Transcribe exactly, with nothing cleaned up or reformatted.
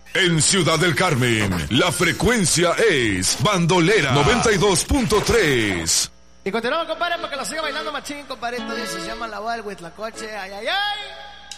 En Ciudad del Carmen, la frecuencia es Bandolera noventa y dos punto tres. Y continuamos, compadre, para que lo siga bailando machín, compadre. Esto se llama La Boda del Huitlacoche. Ay, ay, ay.